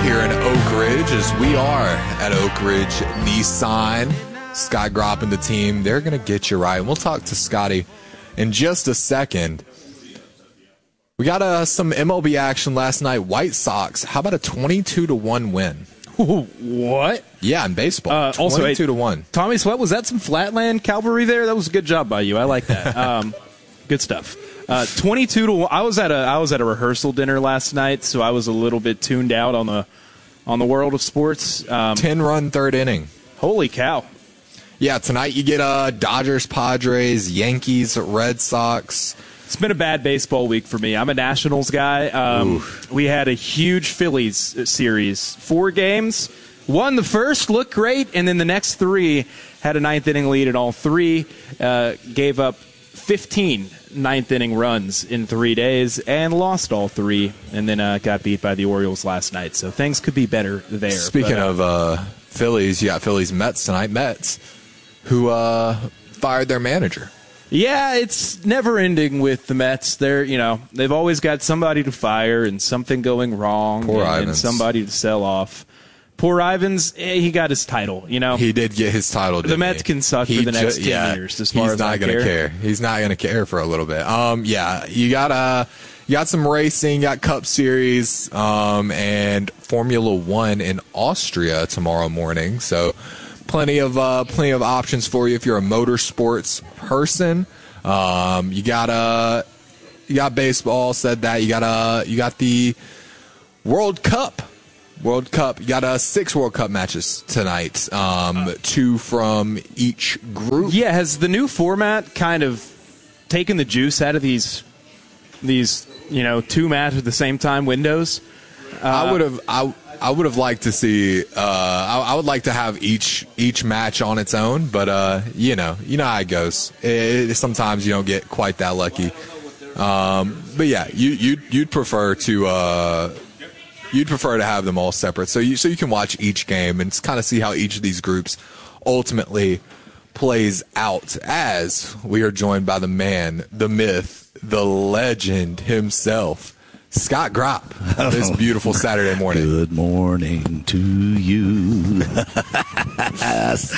here in Oak Ridge, as we are at Oak Ridge Nissan. Scott Gropp and the team, they're going to get you right. And we'll talk to Scotty in just a second. We got some MLB action last night. White Sox, how about a 22-1 win? What? Yeah, in baseball. 22-1. Tommy Sweat, was that some flatland cavalry there? That was a good job by you. I like that. Good stuff. 22-1. I was at a rehearsal dinner last night, so I was a little bit tuned out on the world of sports. 10-run third inning. Holy cow. Yeah, tonight you get Dodgers, Padres, Yankees, Red Sox. It's been a bad baseball week for me. I'm a Nationals guy. We had a huge Phillies series. 4 games. Won the first, looked great, and then the next 3 had a ninth-inning lead in all 3. Gave up 15 ninth-inning runs in 3 days and lost all 3, and then got beat by the Orioles last night. So things could be better there. Speaking of Phillies, you got Phillies-Mets tonight. Mets, who fired their manager. Yeah, it's never ending with the Mets. They've always got somebody to fire and something going wrong and somebody to sell off. Poor Ivans, he got his title, He did get his title, The Mets can suck for the next 10 years as far as I care. He's not going to care. He's not going to care for a little bit. You got some racing, you got Cup Series, and Formula One in Austria tomorrow morning. So plenty of options for you if you're a motorsports person. You got baseball. Said that you got the World Cup. You got 6 World Cup matches tonight. 2 from each group. Yeah, has the new format kind of taken the juice out of these 2 matches at the same time windows? I would have liked to see. I would like to have each match on its own, but you know how it goes. Sometimes you don't get quite that lucky. But yeah, you'd prefer to. You'd prefer to have them all separate, so you can watch each game and kind of see how each of these groups ultimately plays out. As we are joined by the man, the myth, the legend himself, Scott Gropp, this beautiful Saturday morning. Good morning to you.